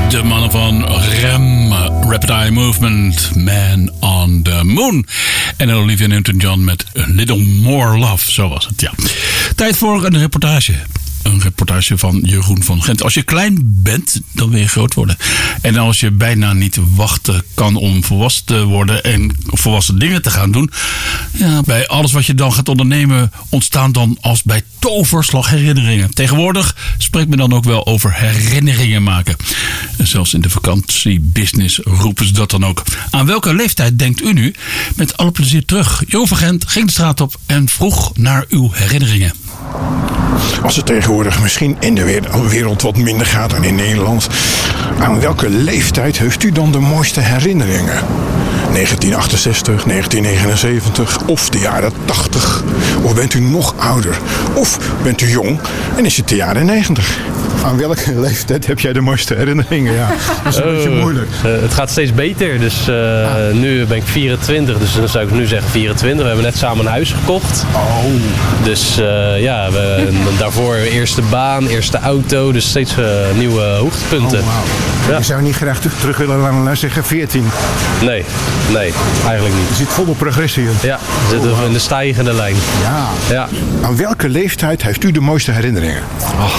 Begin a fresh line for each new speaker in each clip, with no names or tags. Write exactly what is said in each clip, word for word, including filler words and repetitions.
De mannen van Rem, Rapid Eye Movement, Man on the Moon. En Olivia Newton-John met A Little More Love, zo was het, ja. Tijd voor een reportage. Een reportage van Jeroen van Gent. Als je klein bent, dan wil je groot worden. En als je bijna niet wachten kan om volwassen te worden en volwassen dingen te gaan doen. Ja, bij alles wat je dan gaat ondernemen ontstaan dan als bij toverslag herinneringen. Tegenwoordig spreekt men dan ook wel over herinneringen maken. En zelfs in de vakantiebusiness roepen ze dat dan ook. Aan welke leeftijd denkt u nu? Met alle plezier terug. Jeroen van Gent ging de straat op en vroeg naar uw herinneringen.
Als het tegenwoordig misschien in de wereld wat minder gaat dan in Nederland, aan welke leeftijd heeft u dan de mooiste herinneringen? negentien achtenzestig, negentien negenenzeventig of de jaren tachtig? Of bent u nog ouder? Of bent u jong en is het de jaren negentig? Aan welke leeftijd heb jij de mooiste herinneringen? Ja, dat is een oh, beetje moeilijk.
Uh, het gaat steeds beter. Dus uh, ah. nu ben ik vierentwintig. Dus dan zou ik nu zeggen vierentwintig. We hebben net samen een huis gekocht.
Oh.
Dus uh, ja, we, daarvoor eerste baan, eerste auto. Dus steeds uh, nieuwe hoogtepunten.
Oh, wow. Ja. Je zou niet graag terug willen laten zeggen veertien?
Nee, nee, eigenlijk niet.
Je zit vol op progressie in.
Ja, we zitten oh, wow. in de stijgende lijn.
Ja.
ja.
Aan welke leeftijd heeft u de mooiste herinneringen?
Oh.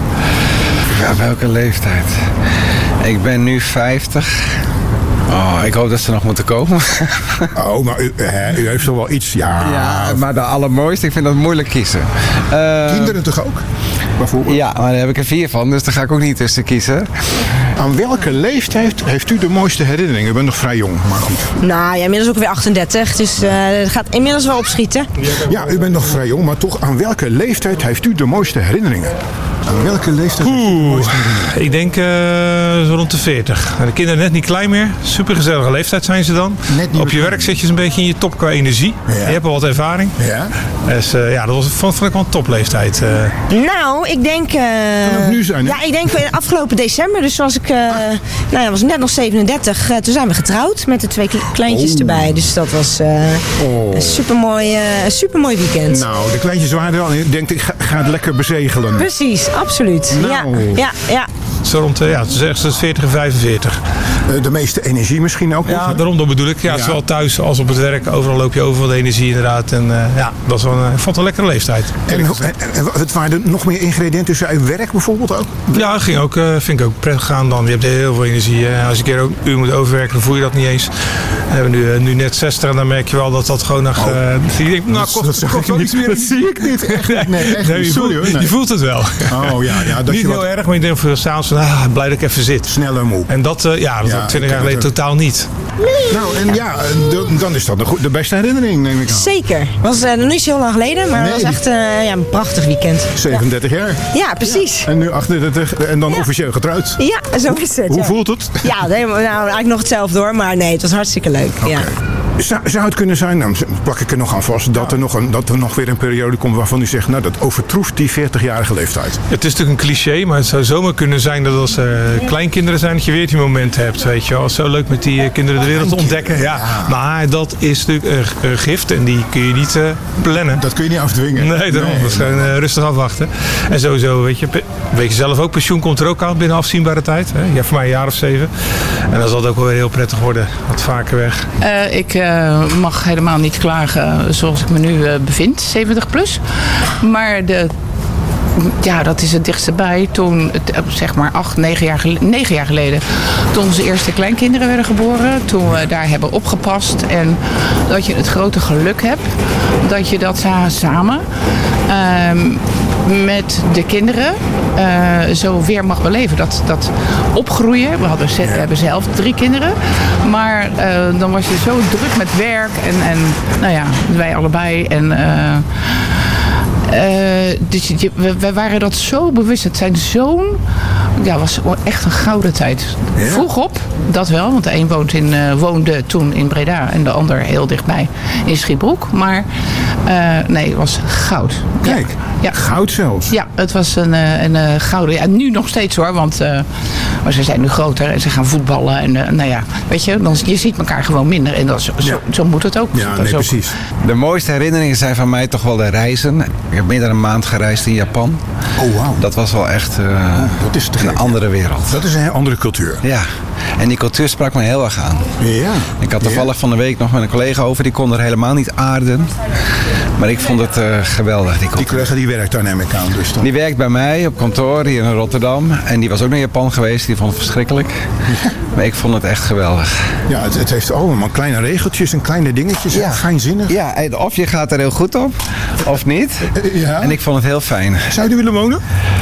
Ja, welke leeftijd? Ik ben nu vijftig. Oh, ik hoop dat ze nog moeten komen.
Oh, maar u, hè, u heeft toch wel iets, ja.
Ja, maar de allermooiste, ik vind dat moeilijk kiezen. Uh,
Kinderen toch ook? Bijvoorbeeld?
Ja, maar daar heb ik er vier van, dus daar ga ik ook niet tussen kiezen.
Aan welke leeftijd heeft u de mooiste herinneringen? U bent nog vrij jong, maar goed.
Nou ja, inmiddels ook weer achtendertig, dus uh, het gaat inmiddels wel opschieten.
Ja, u bent nog vrij jong, maar toch aan welke leeftijd heeft u de mooiste herinneringen? Aan welke leeftijd heeft u de mooiste herinneringen?
Ik denk uh, zo rond de veertig. De kinderen net niet klein meer. Supergezellige leeftijd zijn ze dan. Op je werk zit je een beetje in je top qua energie. Ja. Je hebt al wat ervaring. Ja. Dus uh, ja, dat was, vond, vond ik wel een topleeftijd. Uh.
Nou, ik denk... Uh,
kan ook nu zijn, hè?
Ja, ik denk afgelopen december. Dus was ik... Uh, ah. Nou ja, was net nog zevenendertig. Uh, toen zijn we getrouwd met de twee kleintjes oh. erbij. Dus dat was uh, oh. een supermooi, uh, supermooi weekend.
Nou, de kleintjes waren er al. Ik denk, ik ga, ga het lekker bezegelen.
Precies, absoluut. Nou. Ja, ja, ja.
Zo rond ja, tussen veertig en vijfenveertig.
De meeste energie misschien ook?
Ja, daarom dat bedoel ik. Ja, ja. Zowel thuis als op het werk. Overal loop je over van de energie inderdaad. En uh, ja, dat is wel een, ik vond het een lekkere leeftijd.
En, en, en het waren er nog meer ingrediënten tussen uw werk bijvoorbeeld ook?
Ja, ging ook, uh, vind ik ook prettig gaan dan. Je hebt heel veel energie. Uh, als je een keer ook een uur moet overwerken, dan voel je dat niet eens. We hebben nu, uh, nu net zestig en dan merk je wel dat dat gewoon nog... Uh, oh. Je denkt, nou, kost,
dat,
kost
dat,
iets meer.
Dat zie ik niet. Echt, nee, echt
nee,
niet.
Je,
Sorry,
voelt,
nee.
je voelt het wel.
Oh, ja, ja, dat
niet
je
heel
wat...
erg, maar je denkt voor s'avonds van, ah, blij dat ik even zit.
Sneller moe.
En dat, uh, ja, dat ja, twintig jaar geleden totaal niet.
Nou, en ja, dan is dat de, de beste herinnering, neem ik aan.
Zeker. Het was uh, nog niet zo heel lang geleden, maar nee. het was echt uh, ja, een prachtig weekend.
zevenendertig ja. jaar.
Ja, precies.
Ja. En nu achtendertig en dan ja. officieel getrouwd.
Ja, zo is het.
Hoe
ja.
voelt het?
Ja, nee, nou, eigenlijk nog hetzelfde hoor, maar nee, het was hartstikke leuk. Okay. Ja.
Zou, zou het kunnen zijn, nou plak ik er nog aan vast, dat er nog, een, dat er nog weer een periode komt waarvan u zegt, nou dat overtroeft die veertigjarige leeftijd?
Het is natuurlijk een cliché, maar het zou zomaar kunnen zijn dat als uh, kleinkinderen zijn, dat je weer die moment hebt, weet je wel. Het is zo leuk met die uh, kinderen de wereld te ontdekken. Ja. Ja. Maar dat is natuurlijk een uh, gift en die kun je niet uh, plannen.
Dat kun je niet afdwingen.
Nee, daarom. Nee, dat is gewoon uh, rustig afwachten. En sowieso, weet je, weet je zelf ook, pensioen komt er ook aan binnen afzienbare tijd. Hè? Ja, voor mij een jaar of zeven. En dan zal het ook wel weer heel prettig worden, wat vaker weg.
Uh, ik uh, mag helemaal niet klagen zoals ik me nu uh, bevind, zeventig plus. Maar de, ja, dat is het dichtste bij. Toen, zeg maar acht, negen jaar, geleden, negen jaar geleden, toen onze eerste kleinkinderen werden geboren. Toen we daar hebben opgepast. En dat je het grote geluk hebt dat je dat samen um, met de kinderen uh, zo weer mag beleven. Dat, dat opgroeien. We, hadden, we hebben zelf drie kinderen. Maar uh, dan was je zo druk met werk. En, en nou ja, wij allebei. En... Uh, Uh, dus je, we, we waren dat zo bewust. Het zijn zo'n... Ja, was echt een gouden tijd. Ja? Vroeg op, dat wel. Want de een woont in, uh, woonde toen in Breda. En de ander heel dichtbij in Schiebroek. Maar uh, nee, het was goud.
Kijk, ja. Goud zelfs.
Ja, het was een, een, een gouden... Ja, nu nog steeds hoor. Want uh, maar ze zijn nu groter en ze gaan voetballen. En uh, nou ja, weet je, dan, je ziet elkaar gewoon minder. En dat is, zo,
ja.
zo moet het ook.
Ja, nee,
ook.
precies.
De mooiste herinneringen zijn van mij toch wel de reizen. heb meer dan een maand gereisd in Japan.
Oh, wauw.
Dat was wel echt uh,
oh, dat is
een andere wereld.
Dat is een andere cultuur.
Ja, en die cultuur sprak me heel erg aan.
Ja.
Ik had toevallig ja. van de week nog met een collega over, die kon er helemaal niet aarden. Maar ik vond het uh, geweldig. Die,
die collega die werkt daar neem ik aan dus dan.
Die werkt bij mij op kantoor hier in Rotterdam. En die was ook naar Japan geweest, die vond het verschrikkelijk. Ja. Maar ik vond het echt geweldig.
Ja, het, het heeft allemaal kleine regeltjes en kleine dingetjes. Ja. Fijnzinnig.
Ja, of je gaat er heel goed op, of niet. Ja. En ik vond het heel fijn.
Zou je er willen wonen?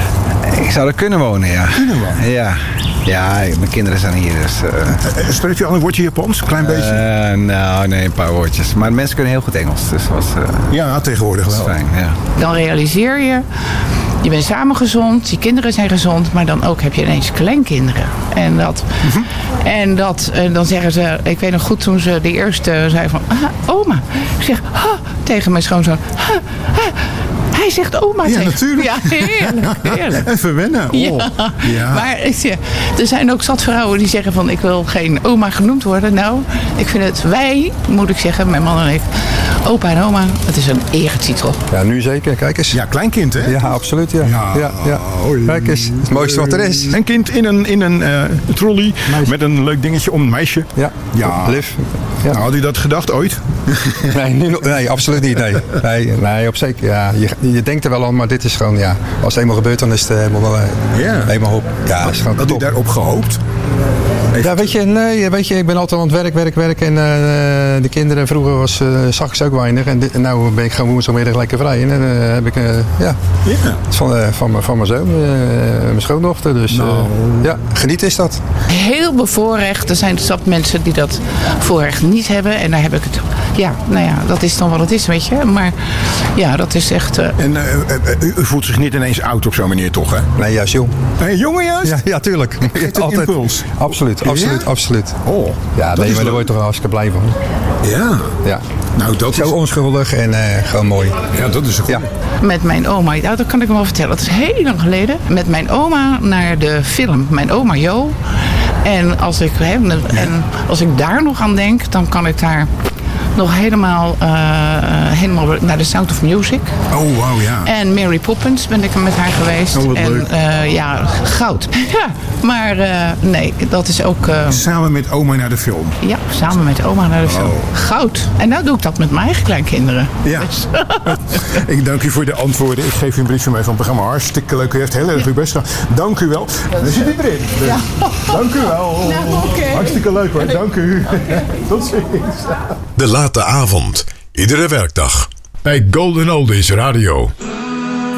Ik zou er kunnen wonen, ja.
Kunnen wonen?
Ja. Ja, mijn kinderen zijn hier, dus... Uh...
Spreekt u al een woordje Japans? Een klein beetje?
Uh, nou, nee, een paar woordjes. Maar mensen kunnen heel goed Engels, dus was... Uh...
Ja, tegenwoordig wel.
Fijn, ja.
Dan realiseer je, je bent samen gezond, je kinderen zijn gezond, maar dan ook heb je ineens kleinkinderen. En dat... Mm-hmm. En dat, en dan zeggen ze, ik weet nog goed toen ze de eerste zei van, ah, oma. Ik zeg, ah, tegen mijn schoonzoon, ah, ah. Hij zegt oma
ja,
tegen.
Natuurlijk.
Ja, heerlijk. heerlijk.
Even wennen. Oh.
Ja.
Ja.
Maar er zijn ook zat vrouwen die zeggen van ik wil geen oma genoemd worden. Nou, ik vind het, wij, moet ik zeggen, mijn man en ik, opa en oma, het is een eretitel.
Ja, nu zeker. Kijk eens.
Ja, kleinkind hè?
Ja, absoluut. Ja.
Ja.
Ja, ja. Kijk eens. Het mooiste wat er is.
Een kind in een, in een uh, trolley meisje. Met een leuk dingetje om een meisje.
Ja.
Ja.
Liv. Ja.
Nou, had u dat gedacht ooit?
Nee, nu, nee, absoluut niet. Nee, nee, nee op zeker. Ja, je, je denkt er wel aan, maar dit is gewoon, ja. Als het eenmaal gebeurt, dan is het helemaal, ja. helemaal op. Ja,
is gewoon had top. U daarop gehoopt?
Heeft ja, weet je, nee, weet je, ik ben altijd aan het werk, werk, werk. En uh, de kinderen vroeger was, uh, zag ik ze ook weinig. En, dit, en nu ben ik gewoon woensdagmiddag lekker vrij. En dan uh, heb ik, uh, ja, yeah. van, uh, van, van mijn zoon, uh, mijn schoondochter. Dus uh, no. ja, geniet is dat.
Heel bevoorrecht. Er zijn zat mensen die dat voorrecht niet hebben. En daar heb ik het, ja, nou ja, dat is dan wat het is, weet je. Maar ja, dat is echt... Uh...
En uh, uh, u voelt zich niet ineens oud op zo'n manier, toch, hè?
Nee, juist jong.
Hey, jongen juist?
Ja, ja, tuurlijk.
Je hebt een impuls.
Absoluut, absoluut, ja? absoluut.
Oh,
ja, nee, maar daar word je toch hartstikke blij van.
Ja.
Ja.
Nou, dat
Zo
is...
onschuldig en uh, gewoon mooi.
Ja, dat is goed. Ja.
Met mijn oma, nou, dat kan ik wel vertellen. Dat is heel lang geleden. Met mijn oma naar de film. Mijn oma Jo. En als ik, hè, en als ik daar nog aan denk, dan kan ik daar nog helemaal, uh, helemaal naar The Sound of Music.
Oh, wow, ja.
En Mary Poppins ben ik met haar geweest.
Oh, wat
en
leuk.
Uh, ja, goud. Ja, maar uh, nee, dat is ook... Uh,
samen met oma naar de film?
Ja, samen met oma naar de film.
Oh.
Goud. En nou doe ik dat met mijn eigen kleinkinderen.
Ja. Dus. Ik dank u voor de antwoorden. Ik geef u een briefje mee van het programma. Hartstikke leuk. U heeft heel erg uw best gedaan. Dank u wel. Er zit hij erin. Dus. Ja. Dank u wel.
Nou, okay.
Hartstikke leuk hoor. Dank u. Okay. Tot ziens.
De late avond. Iedere werkdag. Bij Golden Oldies Radio.